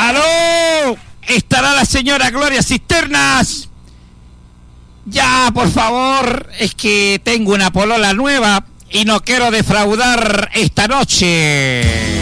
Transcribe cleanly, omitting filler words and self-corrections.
¡Aló! ¿Estará la señora Gloria Cisternas? Ya, por favor, es que tengo una polola nueva y no quiero defraudar esta noche.